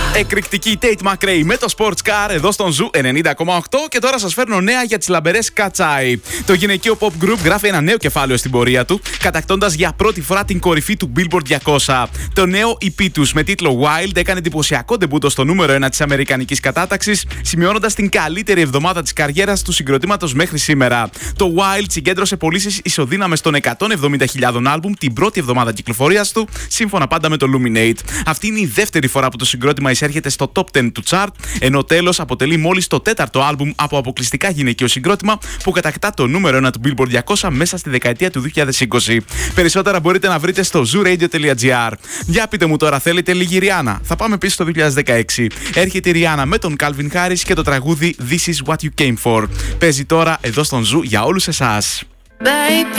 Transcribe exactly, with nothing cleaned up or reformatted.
Εκρηκτική Tate McRae με το Sports Car εδώ στον Ζου ενενήντα κόμμα οκτώ και τώρα σας φέρνω νέα για τις λαμπερές Κατσάι. Το γυναικείο pop group γράφει ένα νέο κεφάλαιο στην πορεία του, κατακτώντας για πρώτη φορά την κορυφή του Billboard διακόσια. Το νέο ι πι τους με τίτλο Wild έκανε εντυπωσιακό ντεμπούτο στο νούμερο ένα της αμερικανικής κατάταξης, σημειώνοντας την καλύτερη εβδομάδα της καριέρας του συγκροτήματος μέχρι σήμερα. Το Wild συγκέντρωσε πωλήσεις ισοδύναμες των εκατόν εβδομήντα χιλιάδων άλμπουμ την πρώτη εβδομάδα κυκλοφορίας του, σύμφωνα πάντα με το Luminate. Αυτή είναι η δεύτερη φορά που το συγκρότημα εισέρχεται στο top δέκα του chart, ενώ τέλος αποτελεί μόλις το τέταρτο άλμπουμ από αποκλειστικά γυναικείο συγκρότημα που κατακτά το νούμερο ένα του Billboard διακόσια μέσα στη δεκαετία του δύο χιλιάδες είκοσι. Περισσότερα μπορείτε να βρείτε στο ζου ρέιντιο τελεία τζι άρ. Για πείτε μου τώρα, θέλετε λίγη Ριάννα? Θα πάμε πίσω στο δύο χιλιάδες δεκαέξι. Έρχεται η Ριάννα με τον Calvin Harris και το τραγούδι This is what you came for. Παίζει τώρα εδώ στον Ζου για όλους εσάς. Baby.